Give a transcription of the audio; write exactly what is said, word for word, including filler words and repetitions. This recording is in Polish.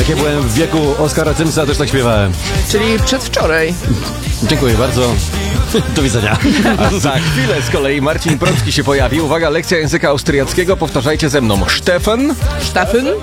Jak ja byłem w wieku Oskara Tymsa, też tak śpiewałem. Czyli przedwczoraj. Dziękuję bardzo. Do widzenia. A za chwilę z kolei Marcin Procki się pojawi. Uwaga, lekcja języka austriackiego. Powtarzajcie ze mną. Stefan. Stefan.